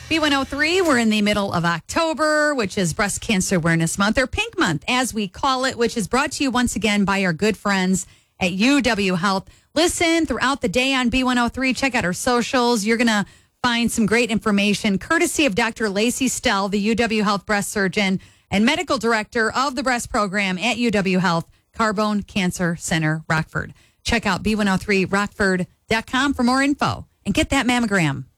B103, we're in the middle of October, which is Breast Cancer Awareness Month, or Pink Month, as we call it, which is brought to you once again by our good friends at UW Health. Listen throughout the day on B103. Check out our socials. You're going to find some great information, courtesy of Dr. Lacey Stell, the UW Health breast surgeon and medical director of the breast program at UW Health, Carbone Cancer Center, Rockford. Check out B103rockford.com for more info and get that mammogram.